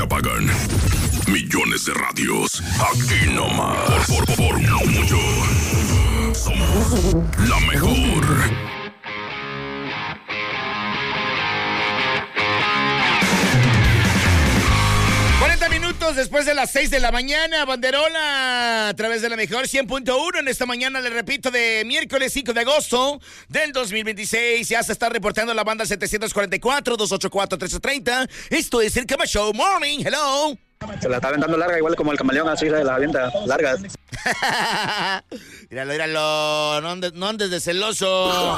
se apagan. Millones de radios. Aquí nomás. Por mucho. Somos la mejor. Después de las 6 de la mañana, Banderola, a través de la mejor 100.1. En esta mañana, le repito, de miércoles 5 de agosto del 2026. Ya se está reportando la banda 744-284-1330. Esto es el Cama Show Morning. Hello. Se la está aventando larga, igual como el camaleón, así se la avienta largas. Míralo, no andes de celoso.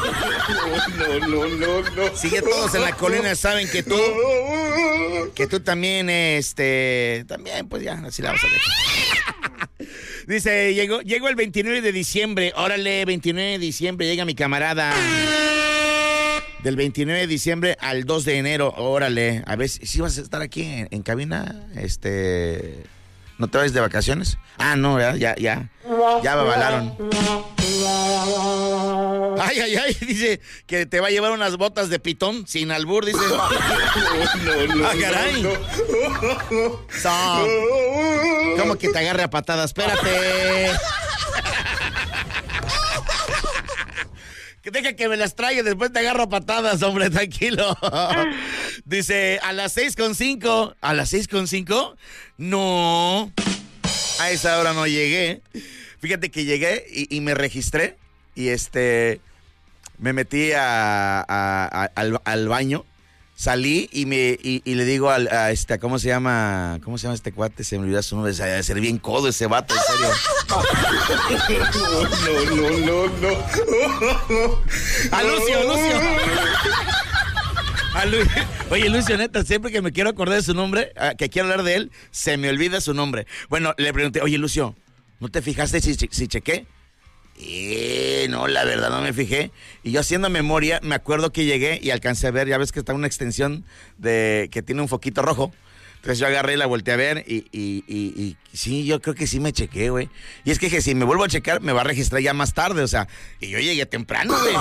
No. Si ya todos en la colina saben que tú también, también, pues ya, así la vamos a dejar. Dice, llegó el 29 de diciembre, órale, 29 de diciembre, llega mi camarada. Del 29 de diciembre al 2 de enero, órale. A ver, si vas a estar aquí en cabina, ¿no te vas de vacaciones? Ah, no, ya me avalaron. Ay, dice que te va a llevar unas botas de pitón sin albur, dice. No. Ah, caray. ¿Cómo que te agarre a patadas? Espérate. Deja que me las traiga, después te agarro a patadas, hombre, tranquilo. Dice, a las 6:05. ¿A las 6:05? No. A esa hora no llegué. Fíjate que llegué y me registré. Y me metí al baño. Salí y le digo ¿cómo se llama este cuate? Se me olvidó su nombre, debe ser bien codo ese vato, en serio. No. A Lucio. Oye, Lucio, neta, siempre que me quiero acordar de su nombre, que quiero hablar de él, se me olvida su nombre. Bueno, le pregunté, oye, Lucio, ¿no te fijaste si chequé? No, la verdad no me fijé. Y yo haciendo memoria, me acuerdo que llegué y alcancé a ver, ya ves que está una extensión que tiene un foquito rojo. Entonces yo agarré y la volteé a ver y sí, yo creo que sí me chequé, güey. Y es que si me vuelvo a checar, me va a registrar ya más tarde, o sea, y yo llegué temprano, güey.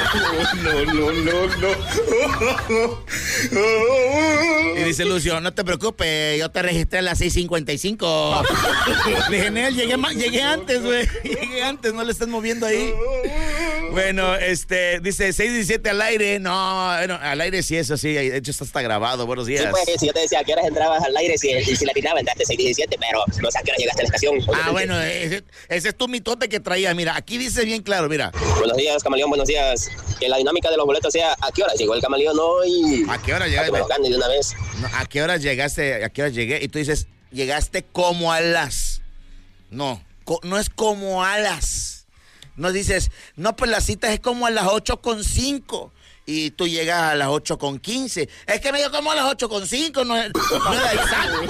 No. Y dice Lucio, no te preocupes, yo te registré a las 6:55. Le dije, Nel, llegué antes, güey. Llegué antes, no le estás moviendo ahí. Bueno, dice 6:17 al aire. No, bueno, al aire sí, eso sí, de hecho esto está grabado. Buenos días. Sí, pues, si yo te decía a qué horas entrabas al aire, si la tiraba, entraste 6:17, pero no sé a qué hora llegaste a la estación. Bueno, ese es tu mitote que traía. Mira, aquí dice bien claro, mira. Buenos días, camaleón, buenos días. Que la dinámica de los boletos sea, ¿a qué hora llegó el camaleón hoy? ¿A qué hora llegaste? De una vez. No, ¿a qué hora llegaste? ¿A qué hora llegué? Y tú dices, llegaste como a las... No es como a las... No dices, no, pues la cita es como a las 8:05. Y tú llegas a las 8:15. Es que me dio como a las 8:05, no era exacto.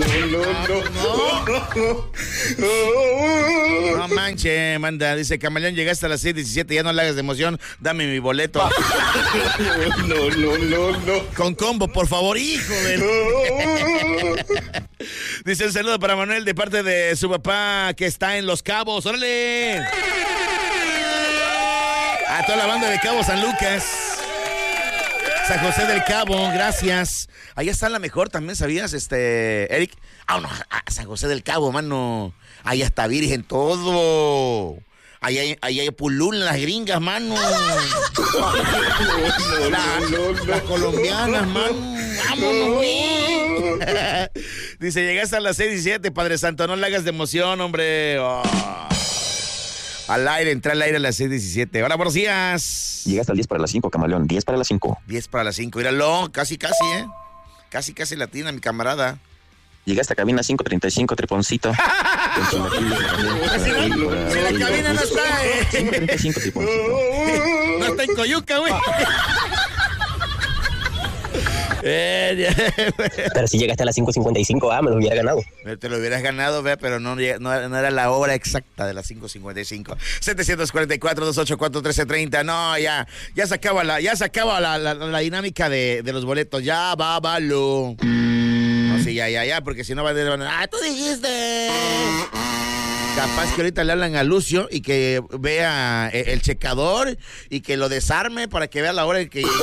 No manches, manda. Dice, camaleón, llegaste a las 6:17, ya no le hagas de emoción, dame mi boleto. No. Con combo, por favor, hijo de... Dice, un saludo para Manuel de parte de su papá que está en Los Cabos. ¡Órale! A toda la banda de Cabo San Lucas, San José del Cabo, gracias. Allá está la mejor también, ¿sabías, Eric? No, San José del Cabo, mano. Allá está virgen todo. Allá pululan las gringas, mano. Las colombianas, mano. Vámonos, güey. Dice, llegaste a las 6:17, Padre Santo, no le hagas de emoción, hombre. Al aire, entra al aire a las 6:17. Hola, buenos días. Llegaste al 10 para las 5, camaleón. 10 para las 5. 10 para las 5. Míralo, casi, ¿eh? Casi latina, mi camarada. Llegaste a cabina 5:35, Triponcito. Si la cabina no está, 5:35, Triponcito. No está en Coyuca, güey. Pero si llegaste a las 5:55, me lo hubiera ganado. Te lo hubieras ganado, pero no era la hora exacta de las 5:55. 744-284-1330. No, ya se acaba la dinámica de los boletos. Ya, no, sí, ya, porque si no va a decir, tú dijiste. Capaz que ahorita le hablan a Lucio y que vea el checador y que lo desarme para que vea la hora en que llegue.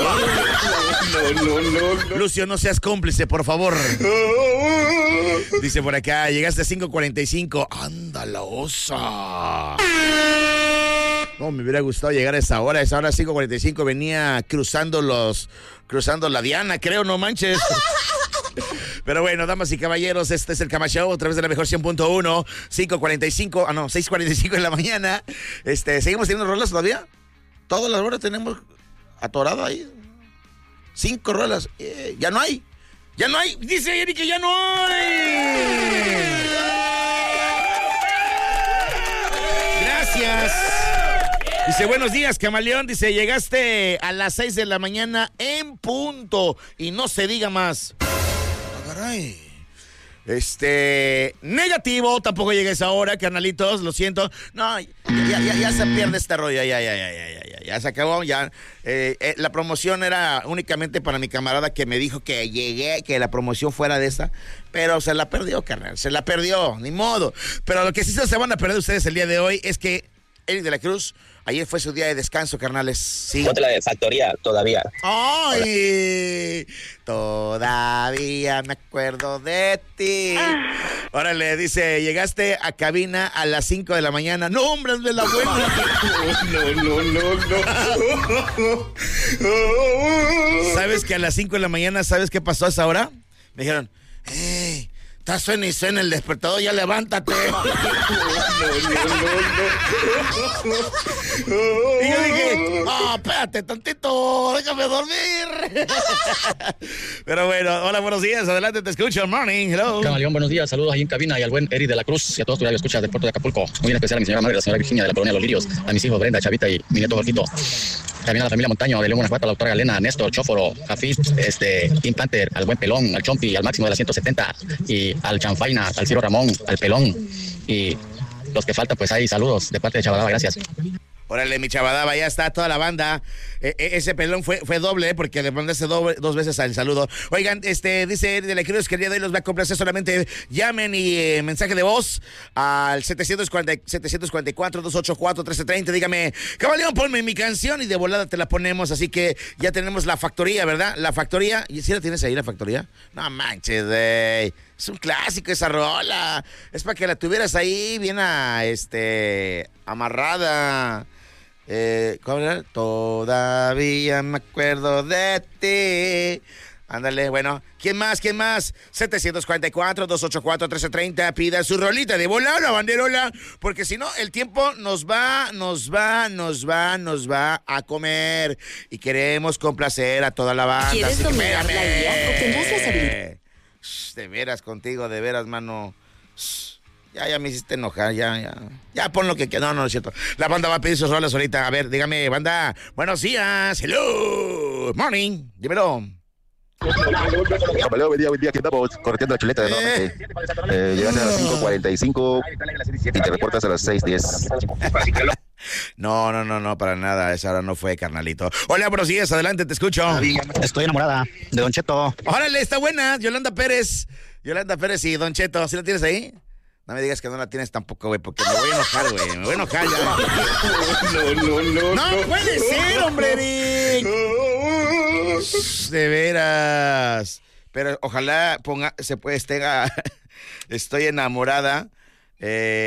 No. Lucio, no seas cómplice, por favor. Dice por acá, llegaste a 5:45. ¡Anda la osa! No, me hubiera gustado llegar a esa hora. A esa hora 5:45 venía cruzando la Diana, creo, no manches. Pero bueno, damas y caballeros, este es el Cama Show a través de la mejor 100.1, 6:45 de la mañana. ¿Seguimos teniendo rolas todavía? Todas las horas tenemos atorado ahí. 5 rolas. Ya no hay. Dice Eric que ya no hay. Gracias. Dice, buenos días, Camaleón. Dice, llegaste a las 6 de la mañana en punto. Y no se diga más. Caray. Negativo, tampoco llegué a esa hora, carnalitos, lo siento. No, ya se pierde este rollo, ya se acabó, ya. La promoción era únicamente para mi camarada que me dijo que llegué, que la promoción fuera de esa, pero se la perdió, carnal, se la perdió, ni modo. Pero lo que sí se van a perder ustedes el día de hoy es que Eric de la Cruz, ayer fue su día de descanso, carnales. Sí. Otra de factoría, todavía. ¡Ay! Todavía me acuerdo de ti. Órale, dice, llegaste a cabina a las 5 de la mañana. ¡No, hombre, es de la buena! No. ¿Sabes que a las 5 de la mañana, sabes qué pasó a esa hora? Me dijeron, ¡hey! Está suena y suena el despertador, ya levántate. Y yo dije, espérate tantito, déjame dormir. Pero bueno, hola, buenos días, adelante, te escucho, morning, hello. Camaleón, buenos días, saludos ahí en cabina y al buen Eric de la Cruz y a todos tus escuchas del puerto de Acapulco. Muy en especial a mi señora madre, la señora Virginia de la colonia Los Lirios, a mis hijos Brenda, Chavita y mi nieto Jorgito. También a la familia Montaño, de León, Guanajuato, a la doctora Galena, Néstor, Chóforo, Jafit, Team Panther, al buen Pelón, al Chompi, al Máximo de la 170, y al Chanfaina, al Ciro Ramón, al Pelón, y los que faltan, pues ahí, saludos de parte de Chavadaba, gracias. Órale, mi Chavadaba, ya está toda la banda. Ese pelón fue doble, porque le mandaste dos veces al saludo. Oigan, dice de la Cruz que el día de hoy los va a complacer, solamente llamen y mensaje de voz al 744-284-1330. Dígame, Camaleón, ponme mi canción y de volada te la ponemos. Así que ya tenemos la factoría, ¿verdad? La factoría. ¿Y si la tienes ahí, la factoría? No manches, es un clásico esa rola. Es para que la tuvieras ahí bien amarrada. ¿Cómo era? Todavía me acuerdo de ti. Ándale, bueno. ¿Quién más? 744-284-1330. Pida su rolita de volar la banderola, porque si no, el tiempo nos va a comer. Y queremos complacer a toda la banda. ¿Quieres dominar la IA o tendrás las habilidades? De veras contigo, de veras, mano. Ya me hiciste enojar, ya pon lo que quieras. No, es cierto. La banda va a pedir sus rolas ahorita. A ver, dígame, banda. Buenos días. Hello. Morning. Dímelo. Camaleón, buen día, que estamos corriendo la chuleta, ¿no? Llegaste a las 5:45 y te reportas a las 6:10. No, para nada. Esa hora no fue, carnalito. Hola, buenos días, adelante, te escucho. Estoy enamorada de Don Cheto. Órale, está buena. Yolanda Pérez y Don Cheto. ¿Sí la tienes ahí? No me digas que no la tienes tampoco, güey, porque me voy a enojar, güey. Me voy a enojar ya. No puede ser, hombre, Eric. De veras. Pero ojalá estoy enamorada. Y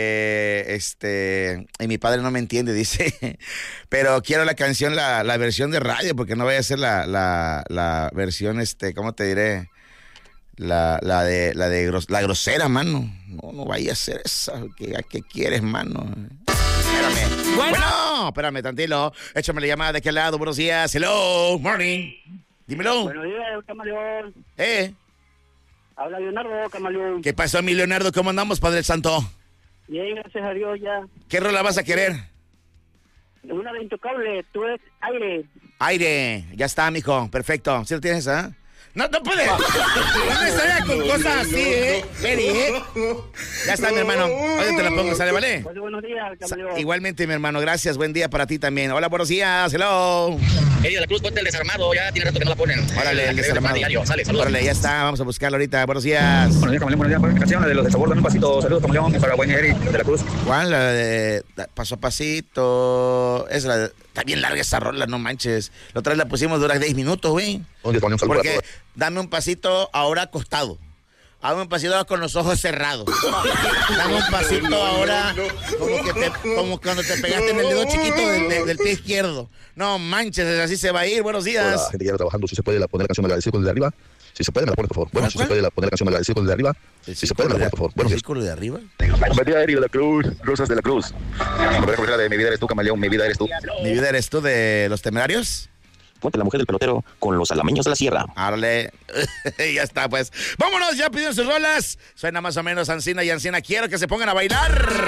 mi padre no me entiende, dice. Pero quiero la canción, la versión de radio, porque no vaya a ser la versión, ¿cómo te diré? La grosera, mano. No vaya a ser esa. ¿Qué quieres, mano? Espérame. Bueno, espérame, tantilo. Échame la llamada de aquel lado. Buenos días. Hello. Morning. Dímelo. Buenos días, Camaleón. Habla Leonardo, Camaleón. ¿Qué pasó, mi Leonardo? ¿Cómo andamos, Padre Santo? Bien, gracias a Dios, ya. ¿Qué rola vas a querer? Una de Intocable, tú es Aire. Aire. Ya está, mijo. Perfecto. ¿Sí lo tienes, No puede. No me salga con cosas así, Eri, Ya está, mi hermano. Hoy te la pongo, ¿sale, vale? Pues, buenos días, camaleón. Igualmente, mi hermano, gracias. Buen día para ti también. Hola, buenos días. Hello. Eddie de la Cruz, ponte el desarmado. Ya tiene rato que no la ponen. Órale, el desarmado. Diario. Sale, saludos. Órale, ya está. Vamos a buscarlo ahorita. Buenos días. Buenos días, camaleón. Buenos días. Canción de los del sabor. Dame un pasito. Saludos, camaleón. Para buen Eric de la Cruz. ¿Cuál? La de paso a pasito. Es la de... Está bien larga esa rola, no manches. La otra vez la pusimos, dura 10 minutos, güey. Porque dame un pasito ahora acostado. Dame un pasito ahora con los ojos cerrados. Dame un pasito ahora como cuando te pegaste en el dedo chiquito del pie izquierdo. No manches, así se va a ir. Buenos días. Hola, gente que ya trabajando. Si se puede poner la canción de agradecido con el de arriba. Si se puede, me la pone, por favor. Bueno, si se puede poner la canción de agradecido con el de arriba. Si se puede, me la pone, por favor. Bueno, ¿el círculo de arriba? Buen día, Eri de la Cruz. Rosas de la Cruz. De Mi vida eres tú, camaleón. Mi vida eres tú. ¿Mi vida eres tú de Los Temerarios? Ponte la mujer del pelotero con los alameños de la sierra. Árale. Ya está, pues. Vámonos, ya pidieron sus rolas. Suena más o menos Ancina y Ancina. Quiero que se pongan a bailar.